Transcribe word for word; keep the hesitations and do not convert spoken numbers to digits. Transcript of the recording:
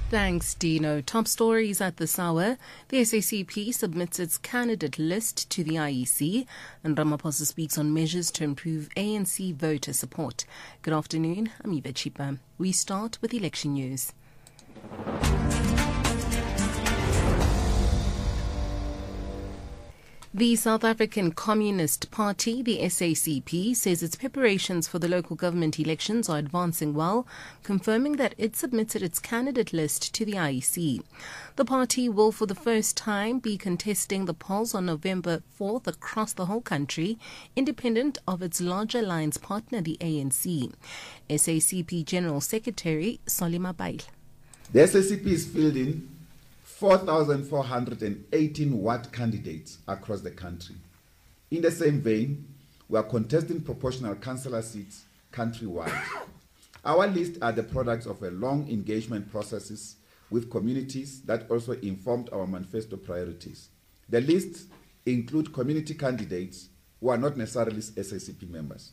Thanks, Dino. Top stories at this hour. The S A C P submits its candidate list to the I E C, and Ramaphosa speaks on measures to improve A N C voter support. Good afternoon, I'm Eva Chipa. We start with election news. The South African Communist Party, the S A C P, says its preparations for the local government elections are advancing well, confirming that it submitted its candidate list to the I E C. The party will for the first time be contesting the polls on November fourth across the whole country, independent of its larger alliance partner, the A N C. S A C P General Secretary Solly Mabail. The S A C P is fielding four thousand four hundred eighteen ward candidates across the country. In the same vein, we are contesting proportional councillor seats countrywide. Our list are the products of a long engagement processes with communities that also informed our manifesto priorities. The lists include community candidates who are not necessarily S A C P members.